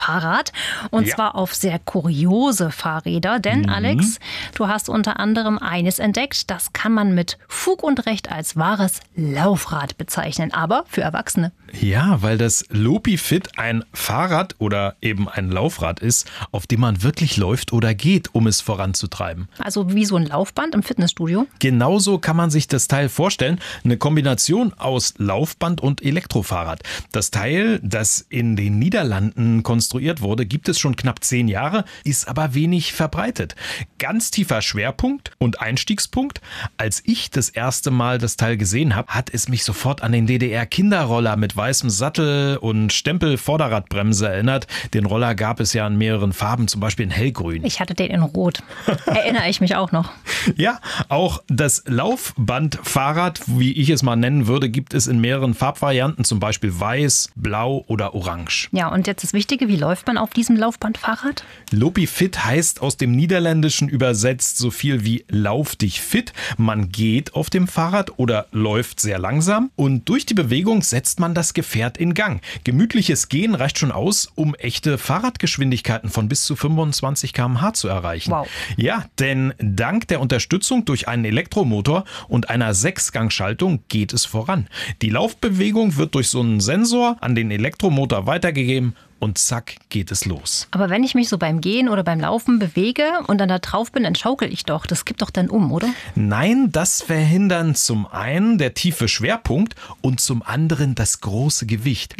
Fahrrad. Und zwar auf sehr kuriose Fahrräder. Denn Alex, du hast unter anderem eines entdeckt. Das kann man mit Fug und Recht als wahres Laufrad bezeichnen. Aber für Erwachsene. Ja, weil das LopiFit ein Fahrrad oder eben ein Laufrad ist, auf dem man wirklich läuft oder geht, um es voranzutreiben. Also wie so ein Laufband im Fitnessstudio? Genauso kann man sich das Teil vorstellen. Eine Kombination aus Laufband und Elektrofahrrad. Das Teil, das in den Niederlanden konstruiert wurde, gibt es schon knapp 10 Jahre, ist aber wenig verbreitet. Ganz tiefer Schwerpunkt und Einstiegspunkt. Als ich das erste Mal das Teil gesehen habe, hat es mich sofort an den DDR-Kinderroller mit weißem Sattel und Stempel-Vorderradbremse erinnert. Den Roller gab es ja in mehreren Farben, zum Beispiel in hellgrün. Ich hatte den in Rot. Erinnere ich mich auch noch. Ja, auch das Laufbandfahrrad, wie ich es mal nennen würde, gibt es in mehreren Farbvarianten, zum Beispiel weiß, blau oder orange. Ja, und jetzt das Wichtige, wie läuft man auf diesem Laufbandfahrrad? LopiFit heißt aus dem Niederländischen übersetzt so viel wie Lauf dich fit. Man geht auf dem Fahrrad oder läuft sehr langsam und durch die Bewegung setzt man das Gefährt in Gang. Gemütliches Gehen reicht schon aus, um echte Fahrradgeschwindigkeiten von bis zu 25 km/h zu erreichen. Wow. Ja, denn dank der Unterstützung durch einen Elektromotor und einer 6-Gang-Schaltung geht es voran. Die Laufbewegung wird durch so einen Sensor an den Elektromotor weitergegeben und zack, geht es los. Aber wenn ich mich so beim Gehen oder beim Laufen bewege und dann da drauf bin, dann schaukel ich doch. Das kippt doch dann um, oder? Nein, das verhindern zum einen der tiefe Schwerpunkt und zum anderen das große Gewicht.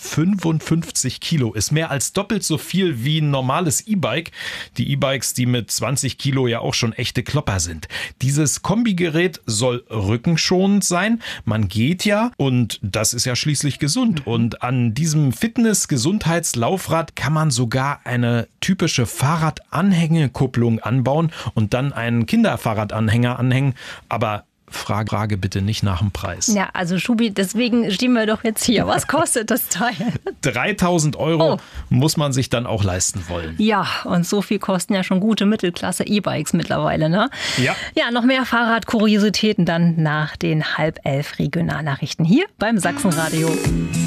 55 Kilo ist mehr als doppelt so viel wie ein normales E-Bike. Die E-Bikes, die mit 20 Kilo ja auch schon echte Klopper sind. Dieses Kombigerät soll rückenschonend sein. Man geht ja und das ist ja schließlich gesund. Und an diesem Fitness-Gesundheits-Laufrad kann man sogar eine typische Fahrradanhängekupplung anbauen und dann einen Kinderfahrradanhänger anhängen. Aber Frage bitte nicht nach dem Preis. Ja, also Schubi, deswegen stehen wir doch jetzt hier. Was kostet das Teil? 3.000 Euro muss man sich dann auch leisten wollen. Ja, und so viel kosten ja schon gute Mittelklasse E-Bikes mittlerweile, ne? Ja. Ja, noch mehr Fahrradkuriositäten dann nach den 10:30 Regionalnachrichten hier beim Sachsenradio.